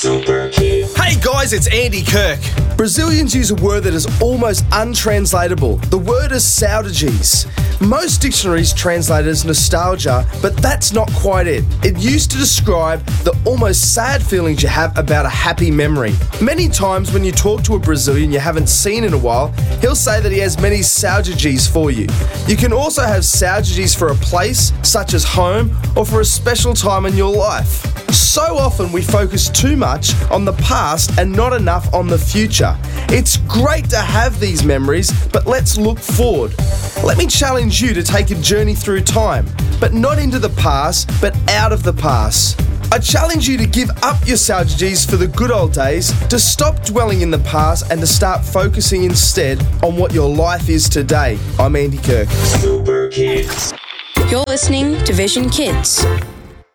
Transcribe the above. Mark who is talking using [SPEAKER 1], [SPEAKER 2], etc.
[SPEAKER 1] Hey guys, it's Andy Kirk. Brazilians use a word that is almost untranslatable. The word is saudades. Most dictionaries translate it as nostalgia, but that's not quite it. It used to describe the almost sad feelings you have about a happy memory. Many times when you talk to a Brazilian you haven't seen in a while, he'll say that he has many saudades for you. You can also have saudades for a place, such as home, or for a special time in your life. So often we focus too much on the past and not enough on the future. It's great to have these memories, but let's look forward. Let me challenge you to take a journey through time, but not into the past, but out of the past. I challenge you to give up your saudades for the good old days, to stop dwelling in the past and to start focusing instead on what your life is today. I'm Andy Kirk.
[SPEAKER 2] You're listening to Vision Kids.